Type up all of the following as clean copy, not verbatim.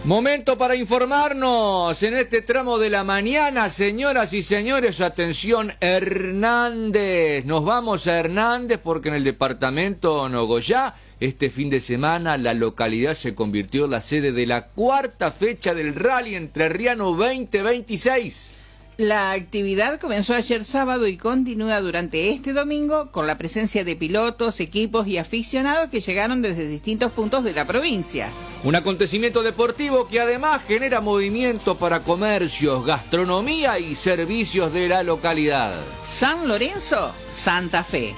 Momento para informarnos en este tramo de la mañana, señoras y señores. Atención, Hernández. Nos vamos a Hernández porque en el departamento Nogoyá, este fin de semana, la localidad se convirtió en la sede de la cuarta fecha del Rally Entrerriano 2026. La actividad comenzó ayer sábado y continúa durante este domingo con la presencia de pilotos, equipos y aficionados que llegaron desde distintos puntos de la provincia. Un acontecimiento deportivo que además genera movimiento para comercios, gastronomía y servicios de la localidad. San Lorenzo, Santa Fe.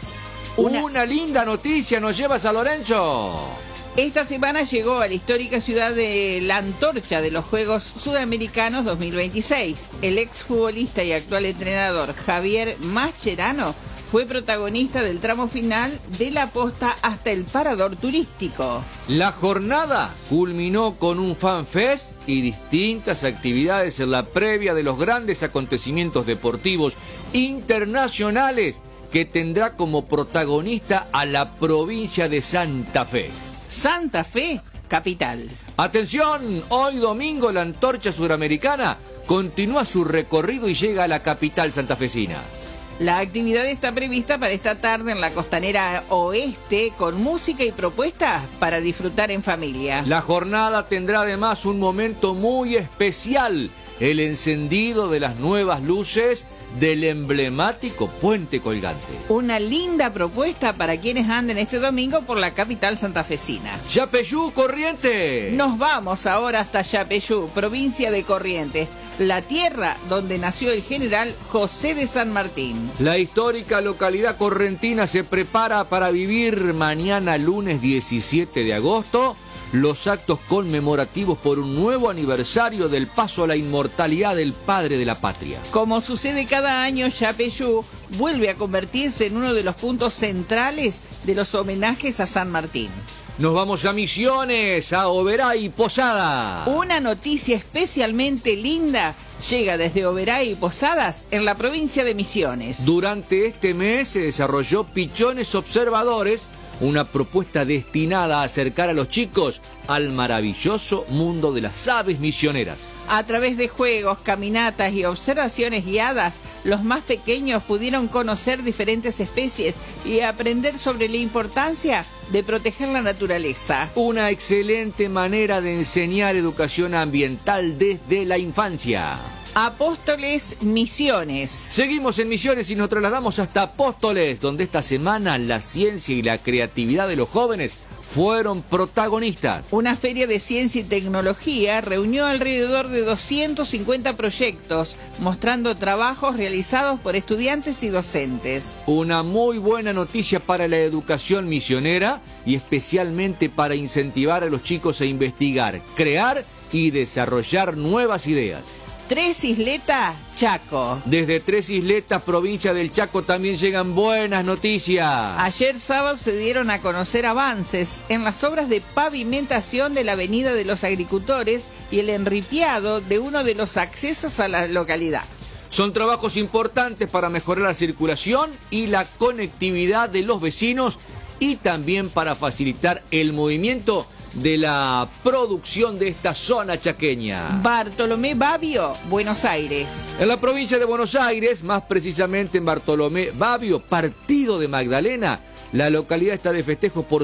Una linda noticia nos lleva a San Lorenzo. Esta semana llegó a la histórica ciudad de La Antorcha de los Juegos Sudamericanos 2026. El exfutbolista y actual entrenador Javier Mascherano fue protagonista del tramo final de la posta hasta el parador turístico. La jornada culminó con un fanfest y distintas actividades en la previa de los grandes acontecimientos deportivos internacionales que tendrá como protagonista a la provincia de Santa Fe. Santa Fe, capital. Atención, hoy domingo la Antorcha Suramericana continúa su recorrido y llega a la capital santafesina. La actividad está prevista para esta tarde en la costanera oeste con música y propuestas para disfrutar en familia. La jornada tendrá además un momento muy especial, el encendido de las nuevas luces del emblemático puente colgante. Una linda propuesta para quienes anden este domingo por la capital santafesina. Yapeyú, Corrientes. Nos vamos ahora hasta Yapeyú, provincia de Corrientes, la tierra donde nació el general José de San Martín. La histórica localidad correntina se prepara para vivir mañana lunes 17 de agosto los actos conmemorativos por un nuevo aniversario del paso a la inmortalidad del padre de la patria. Como sucede cada año, Yapeyú vuelve a convertirse en uno de los puntos centrales de los homenajes a San Martín. Nos vamos a Misiones, a Oberá y Posada. Una noticia especialmente linda llega desde Oberá y Posadas en la provincia de Misiones. Durante este mes se desarrolló Pichones Observadores, una propuesta destinada a acercar a los chicos al maravilloso mundo de las aves misioneras. A través de juegos, caminatas y observaciones guiadas, los más pequeños pudieron conocer diferentes especies y aprender sobre la importancia de proteger la naturaleza. Una excelente manera de enseñar educación ambiental desde la infancia. Apóstoles Misiones. Seguimos en Misiones y nos trasladamos hasta Apóstoles, donde esta semana la ciencia y la creatividad de los jóvenes fueron protagonistas. Una feria de ciencia y tecnología reunió alrededor de 250 proyectos, mostrando trabajos realizados por estudiantes y docentes. Una muy buena noticia para la educación misionera y especialmente para incentivar a los chicos a investigar, crear y desarrollar nuevas ideas. Tres Isletas, Chaco. Desde Tres Isletas, provincia del Chaco, también llegan buenas noticias. Ayer sábado se dieron a conocer avances en las obras de pavimentación de la Avenida de los Agricultores y el enripiado de uno de los accesos a la localidad. Son trabajos importantes para mejorar la circulación y la conectividad de los vecinos y también para facilitar el movimiento de la producción de esta zona chaqueña. Bartolomé Babio, Buenos Aires. En la provincia de Buenos Aires, más precisamente en Bartolomé Babio, partido de Magdalena, la localidad está de festejo por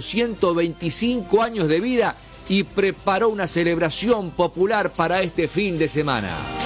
125 años de vida y preparó una celebración popular para este fin de semana.